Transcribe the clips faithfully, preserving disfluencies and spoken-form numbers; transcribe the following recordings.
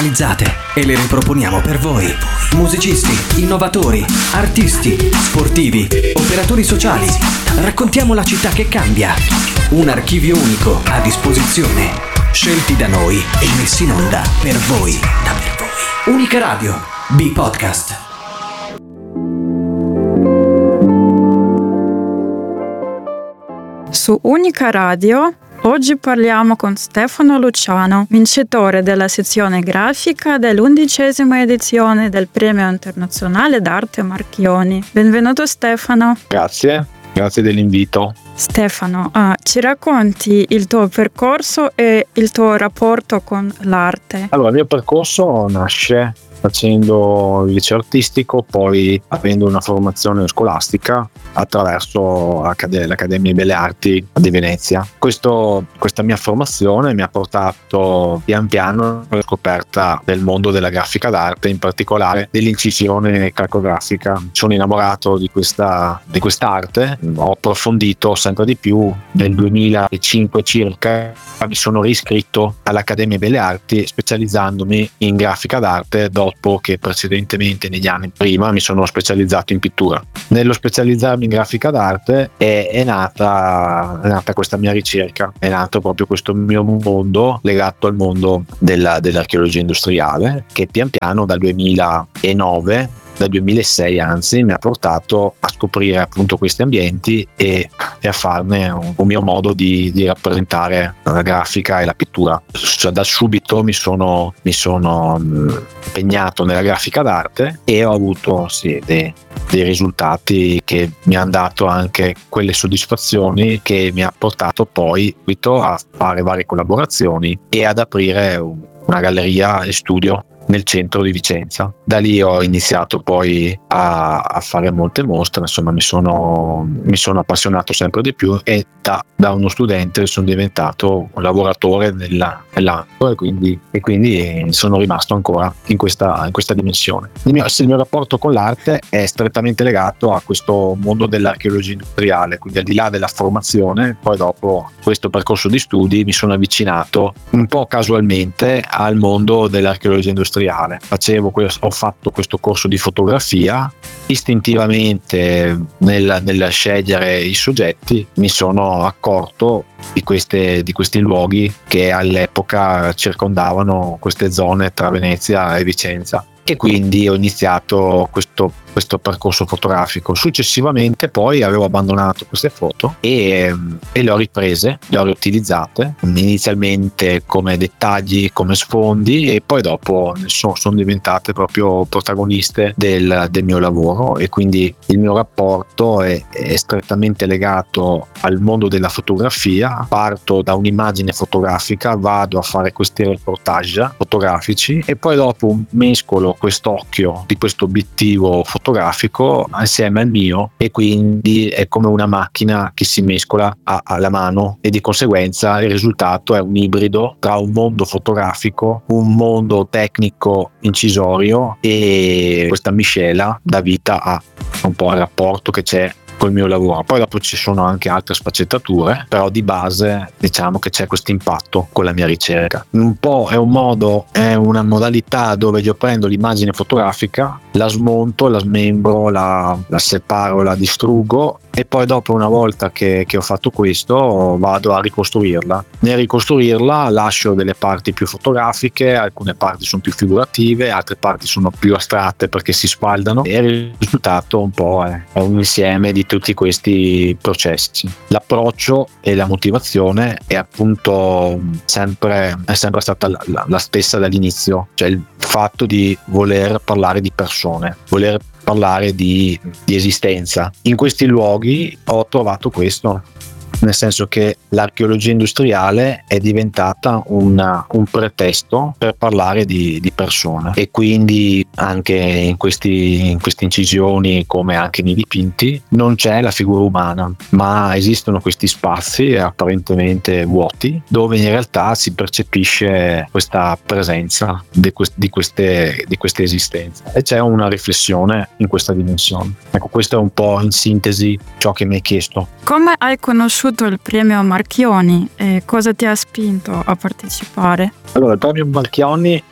e le riproponiamo per voi. Musicisti, innovatori, artisti, sportivi, operatori sociali. Raccontiamo la città che cambia. Un archivio unico a disposizione, scelti da noi e messi in onda per voi. Da per voi. Unica Radio, B-Podcast. Su Unica Radio oggi parliamo con Stefano Luciano, vincitore della sezione grafica dell'undicesima edizione del Premio Internazionale d'Arte Marchioni. Benvenuto Stefano. Grazie, grazie dell'invito. Stefano, uh, ci racconti il tuo percorso e il tuo rapporto con l'arte? Allora, il mio percorso nasce facendo il liceo artistico, poi avendo una formazione scolastica attraverso l'Accademia di Belle Arti di Venezia. Questo, questa mia formazione mi ha portato pian piano alla scoperta del mondo della grafica d'arte, in particolare dell'incisione calcografica. Sono innamorato di questa di quest'arte, ho approfondito sempre di più. Nel duemilacinque circa mi sono riscritto all'Accademia di Belle Arti specializzandomi in grafica d'arte dopo che precedentemente negli anni prima mi sono specializzato in pittura. Nello specializzarmi in grafica d'arte è, è, nata, è nata questa mia ricerca, è nato proprio questo mio mondo legato al mondo della, dell'archeologia industriale, che pian piano dal duemilanove dal duemilasei anzi mi ha portato a scoprire appunto questi ambienti e, e a farne un, un mio modo di, di rappresentare la grafica e la pittura. Da subito mi sono, mi sono impegnato nella grafica d'arte e ho avuto sì, dei, dei risultati che mi hanno dato anche quelle soddisfazioni che mi ha portato poi a fare varie collaborazioni e ad aprire una galleria e studio nel centro di Vicenza. Da lì ho iniziato poi a, a fare molte mostre, insomma mi sono, mi sono appassionato sempre di più e da, da uno studente sono diventato un lavoratore nella, nell'arte e quindi, e quindi sono rimasto ancora in questa, in questa dimensione. Il mio, il mio rapporto con l'arte è strettamente legato a questo mondo dell'archeologia industriale, quindi al di là della formazione, poi dopo questo percorso di studi mi sono avvicinato un po' casualmente al mondo dell'archeologia industriale. Facevo, ho fatto questo corso di fotografia, istintivamente nel, nel scegliere i soggetti mi sono accorto di, queste, di questi luoghi che all'epoca circondavano queste zone tra Venezia e Vicenza e quindi ho iniziato questo, questo percorso fotografico. Successivamente poi avevo abbandonato queste foto e, e le ho riprese, le ho riutilizzate inizialmente come dettagli, come sfondi e poi dopo sono, sono diventate proprio protagoniste del, del mio lavoro e quindi il mio rapporto è, è strettamente legato al mondo della fotografia. Parto da un'immagine fotografica, vado a fare questi reportage fotografici e poi dopo mescolo quest'occhio di questo obiettivo fotografico assieme al mio e quindi è come una macchina che si mescola a, alla mano e di conseguenza il risultato è un ibrido tra un mondo fotografico, un mondo tecnico incisorio e questa miscela dà vita a un po' al rapporto che c'è col mio lavoro. Poi dopo ci sono anche altre sfaccettature, però di base diciamo che c'è questo impatto con la mia ricerca. Un po' è un modo, è una modalità dove io prendo l'immagine fotografica, la smonto, la smembro, la, la separo, la distruggo e poi dopo, una volta che, che ho fatto questo, vado a ricostruirla. Nel ricostruirla lascio delle parti più fotografiche, alcune parti sono più figurative, altre parti sono più astratte perché si sfaldano e il risultato un po' è, è un insieme di tutti questi processi. L'approccio e la motivazione è appunto sempre, è sempre stata la, la, la stessa dall'inizio, cioè il fatto di voler parlare di persone, voler parlare di, di esistenza. In questi luoghi ho trovato questo, nel senso che l'archeologia industriale è diventata una, un pretesto per parlare di, di persone e quindi anche in questi in queste incisioni, come anche nei dipinti, non c'è la figura umana, ma esistono questi spazi apparentemente vuoti dove in realtà si percepisce questa presenza di, quest, di, queste, di queste esistenze e c'è una riflessione in questa dimensione. Ecco, questo è un po' in sintesi ciò che mi hai chiesto. Come hai conosciuto il premio Marchioni e cosa ti ha spinto a partecipare? Allora, il premio Marchioni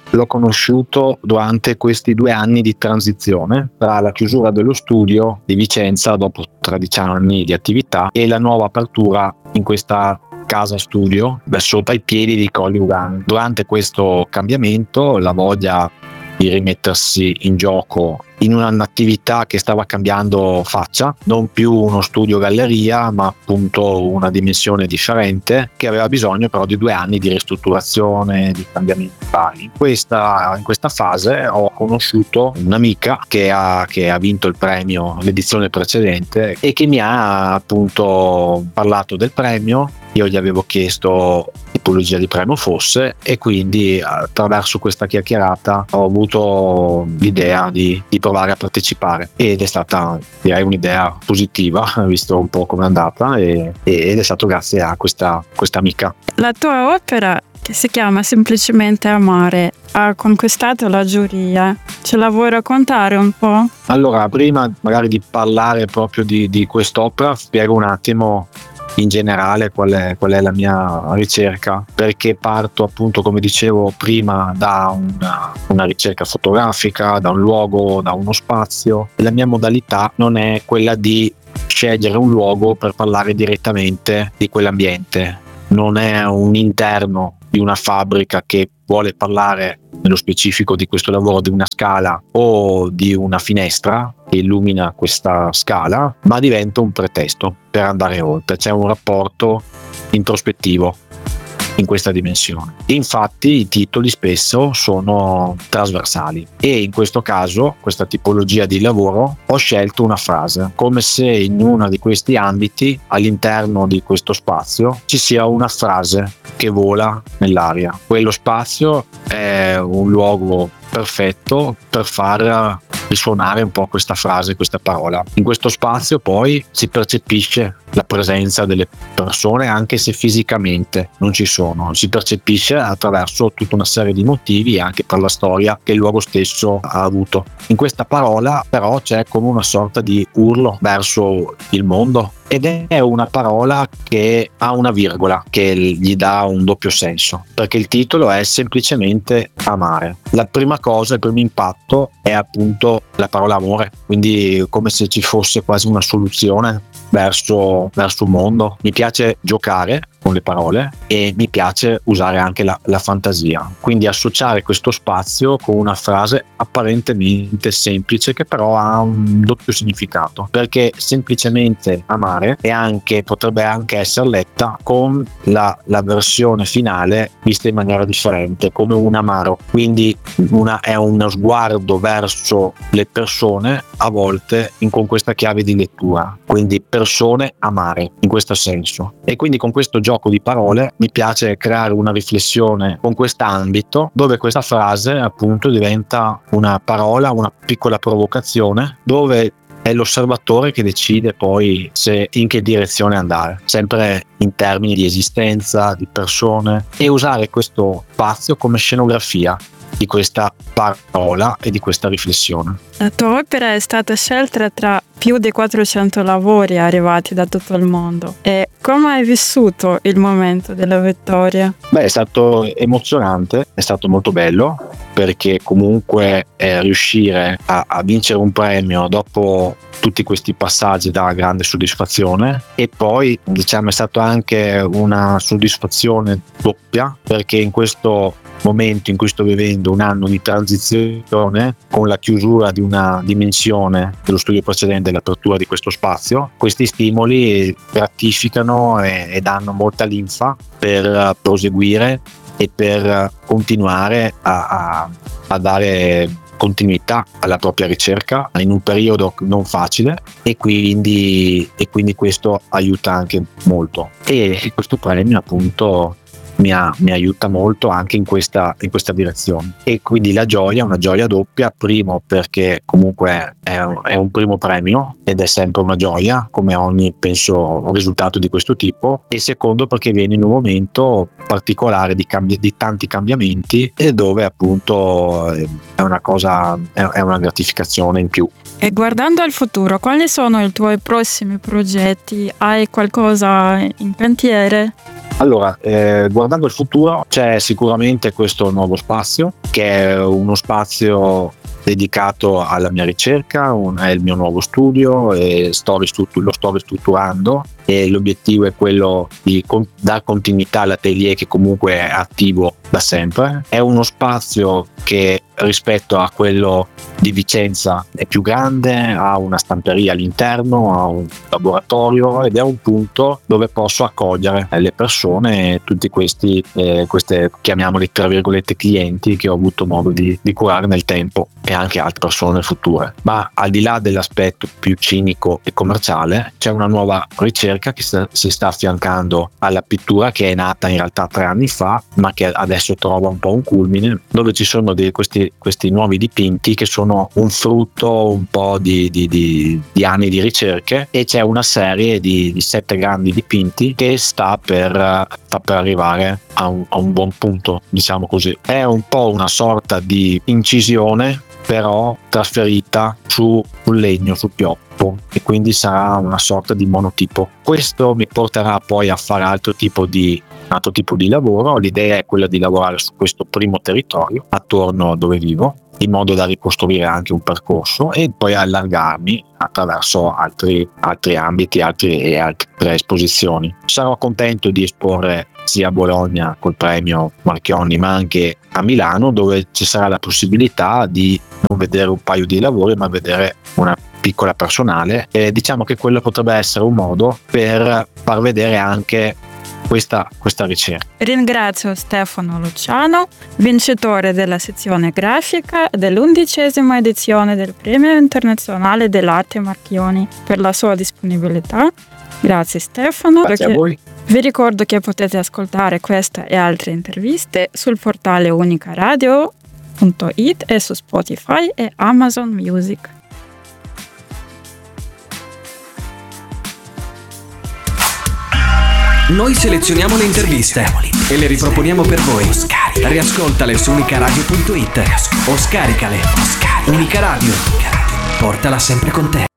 l'ho conosciuto durante questi due anni di transizione tra la chiusura dello studio di Vicenza dopo tredici anni di attività e la nuova apertura in questa casa studio sotto ai piedi di Colli Ugani. Durante questo cambiamento la voglia di rimettersi in gioco in un'attività che stava cambiando faccia, non più uno studio galleria, ma appunto una dimensione differente, che aveva bisogno però di due anni di ristrutturazione, di cambiamenti vari. In questa, in questa fase ho conosciuto un'amica che ha, che ha vinto il premio l'edizione precedente e che mi ha appunto parlato del premio. Io gli avevo chiesto tipologia di premio fosse e quindi attraverso questa chiacchierata ho avuto l'idea di, di provare a partecipare, ed è stata, direi, un'idea positiva visto un po' come è andata, e, ed è stato grazie a questa, questa amica. La tua opera, che si chiama semplicemente Amare, ha conquistato la giuria. Ce la vuoi raccontare un po'? Allora, prima magari di parlare proprio di, di quest'opera, spiego un attimo in generale qual è, qual è la mia ricerca, perché parto appunto, come dicevo prima, da una, una ricerca fotografica, da un luogo, da uno spazio. La mia modalità non è quella di scegliere un luogo per parlare direttamente di quell'ambiente, non è un interno di una fabbrica che vuole parlare nello specifico di questo lavoro di una scala o di una finestra che illumina questa scala, ma diventa un pretesto per andare oltre. C'è un rapporto introspettivo in questa dimensione. Infatti i titoli spesso sono trasversali e in questo caso, questa tipologia di lavoro, ho scelto una frase, come se in uno di questi ambiti, all'interno di questo spazio, ci sia una frase che vola nell'aria. Quello spazio è un luogo perfetto per far risuonare un po' questa frase, questa parola. In questo spazio poi si percepisce la presenza delle persone, anche se fisicamente non ci sono, si percepisce attraverso tutta una serie di motivi e anche per la storia che il luogo stesso ha avuto. In questa parola però c'è come una sorta di urlo verso il mondo, ed è una parola che ha una virgola che gli dà un doppio senso, perché il titolo è semplicemente Amare. La prima cosa, il primo impatto è appunto la parola amore, quindi come se ci fosse quasi una soluzione verso, verso un mondo. Mi piace giocare con le parole e mi piace usare anche la, la fantasia, quindi associare questo spazio con una frase apparentemente semplice che però ha un doppio significato, perché semplicemente amare e anche potrebbe anche essere letta con la, la versione finale vista in maniera differente, come un amaro, quindi una, è uno sguardo verso le persone a volte in, con questa chiave di lettura, quindi persone amare in questo senso. E quindi con questo gioco di parole mi piace creare una riflessione con quest'ambito, dove questa frase appunto diventa una parola, una piccola provocazione, dove è l'osservatore che decide poi se in che direzione andare, sempre in termini di esistenza, di persone, e usare questo spazio come scenografia di questa parola e di questa riflessione. La tua opera è stata scelta tra più di quattrocento lavori arrivati da tutto il mondo. E come hai vissuto il momento della vittoria? Beh, è stato emozionante, è stato molto bello, perché comunque eh, riuscire a, a vincere un premio dopo tutti questi passaggi dà grande soddisfazione, e poi diciamo è stato anche una soddisfazione doppia, perché in questo momento in cui sto vivendo un anno di transizione con la chiusura di una dimensione dello studio precedente e l'apertura di questo spazio, questi stimoli gratificano e, e danno molta linfa per proseguire e per continuare a, a, a dare continuità alla propria ricerca in un periodo non facile, e quindi, e quindi questo aiuta anche molto, e questo premio appunto Mi, ha, mi aiuta molto anche in questa, in questa direzione. E quindi la gioia è una gioia doppia: primo perché comunque è un, è un primo premio ed è sempre una gioia, come ogni penso risultato di questo tipo, e secondo perché viene in un momento particolare di, cambi, di tanti cambiamenti, e dove appunto è una cosa, è, è una gratificazione in più. E guardando al futuro, quali sono i tuoi prossimi progetti? Hai qualcosa in cantiere? Allora, eh, guardando il futuro c'è sicuramente questo nuovo spazio, che è uno spazio dedicato alla mia ricerca, un, è il mio nuovo studio e sto ristruttur- lo sto ristrutturando, e l'obiettivo è quello di con- dar continuità all'atelier che comunque è attivo da sempre. È uno spazio che rispetto a quello di Vicenza è più grande, ha una stamperia all'interno, ha un laboratorio ed è un punto dove posso accogliere le persone, tutti questi eh, queste chiamiamoli tra virgolette clienti che ho avuto modo di, di curare nel tempo, e anche altre persone future. Ma al di là dell'aspetto più cinico e commerciale c'è una nuova ricerca che sta, si sta affiancando alla pittura, che è nata in realtà tre anni fa ma che adesso trova un po' un culmine, dove ci sono dei, questi, questi nuovi dipinti che sono un frutto un po' di, di, di, di anni di ricerche, e c'è una serie di, di sette grandi dipinti che sta per, sta per arrivare a un, a un buon punto, diciamo così. È un po' una sorta di incisione però trasferita su un legno, su pioppo, e quindi sarà una sorta di monotipo. Questo mi porterà poi a fare altro tipo di altro tipo di lavoro. L'idea è quella di lavorare su questo primo territorio attorno a dove vivo, in modo da ricostruire anche un percorso e poi allargarmi attraverso altri, altri ambiti altri, e altre esposizioni. Sarò contento di esporre sia a Bologna col premio Marchionni, ma anche a Milano, dove ci sarà la possibilità di non vedere un paio di lavori ma vedere una piccola personale, e diciamo che quello potrebbe essere un modo per far vedere anche questa, questa ricerca. Ringrazio Stefano Luciano, vincitore della sezione grafica dell'undicesima edizione del Premio Internazionale dell'Arte Marchionni, per la sua disponibilità. Grazie Stefano. Grazie a voi. Vi ricordo che potete ascoltare questa e altre interviste sul portale unicaradio punto it e su Spotify e Amazon Music. Noi selezioniamo le interviste e le riproponiamo per voi. Riascoltale su unicaradio punto it o scaricale. Unica Radio. Portala sempre con te.